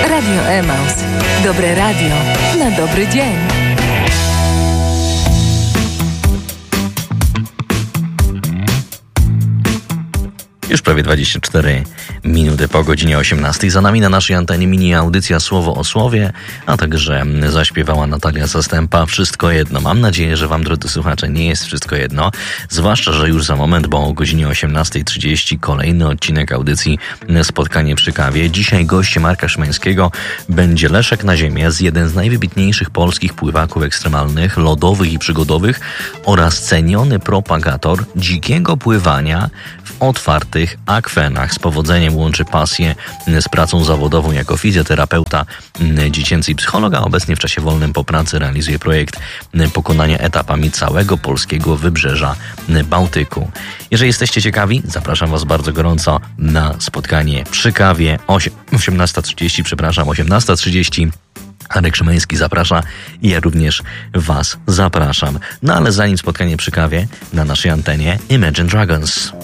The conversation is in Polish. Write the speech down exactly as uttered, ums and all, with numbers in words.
Radio Emaus. Dobre radio na dobry dzień. Już prawie dwadzieścia cztery minuty po godzinie osiemnastej. Za nami na naszej antenie mini audycja Słowo o Słowie, a także zaśpiewała Natalia Zastępa Wszystko jedno. Mam nadzieję, że wam, drodzy słuchacze, nie jest wszystko jedno, zwłaszcza, że już za moment, bo o godzinie osiemnastej trzydzieści kolejny odcinek audycji Spotkanie przy kawie. Dzisiaj gościem Marka Szymańskiego będzie Leszek na ziemię, z jeden z najwybitniejszych polskich pływaków ekstremalnych, lodowych i przygodowych oraz ceniony propagator dzikiego pływania w otwartych akwenach. Z powodzeniem łączy pasję z pracą zawodową jako fizjoterapeuta, dziecięcy i psychologa. Obecnie w czasie wolnym po pracy realizuje projekt pokonania etapami całego polskiego wybrzeża Bałtyku. Jeżeli jesteście ciekawi, zapraszam was bardzo gorąco na spotkanie przy kawie. osiemnasta trzydzieści, przepraszam, osiemnasta trzydzieści. Marek Szymański zaprasza i ja również was zapraszam. No ale zanim spotkanie przy kawie, na naszej antenie Imagine Dragons.